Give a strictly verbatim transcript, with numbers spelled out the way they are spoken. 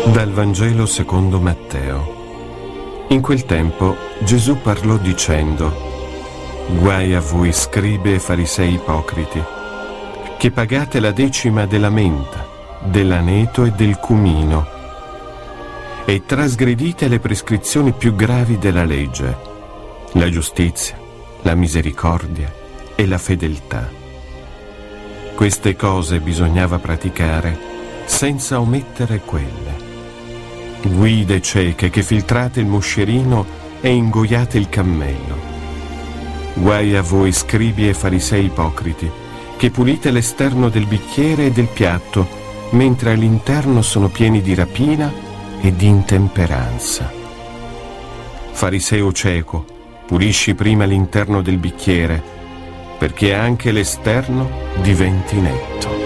Dal Vangelo secondo Matteo. In quel tempo Gesù parlò dicendo: Guai a voi scribi e farisei ipocriti, che pagate la decima della menta, dell'aneto e del cumino, e trasgredite le prescrizioni più gravi della legge, la giustizia, la misericordia e la fedeltà. Queste cose bisognava praticare senza omettere quelle. Guide cieche che filtrate il moscerino e ingoiate il cammello. Guai a voi scribi e farisei ipocriti, che pulite l'esterno del bicchiere e del piatto, mentre all'interno sono pieni di rapina e di intemperanza. Fariseo cieco, pulisci prima l'interno del bicchiere, perché anche l'esterno diventi netto.